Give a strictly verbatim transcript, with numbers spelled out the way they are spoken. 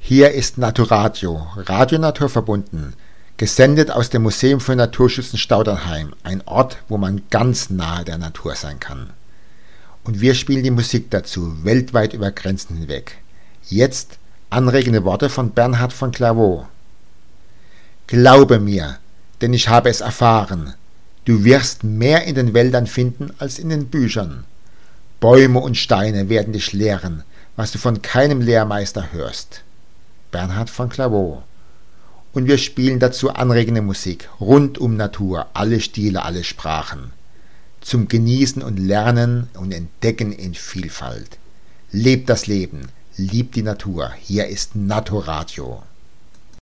Hier ist Naturadio, Radio Natur verbunden, gesendet aus dem Museum für Naturschutz in Staudernheim, ein Ort, wo man ganz nahe der Natur sein kann. Und wir spielen die Musik dazu, weltweit über Grenzen hinweg. Jetzt anregende Worte von Bernhard von Clairvaux. Glaube mir, denn ich habe es erfahren, du wirst mehr in den Wäldern finden als in den Büchern. Bäume und Steine werden dich lehren, was du von keinem Lehrmeister hörst. Bernhard von Clairvaux. Und wir spielen dazu anregende Musik, rund um Natur, alle Stile, alle Sprachen. Zum Genießen und Lernen und Entdecken in Vielfalt. Lebt das Leben, liebt die Natur, hier ist Naturadio.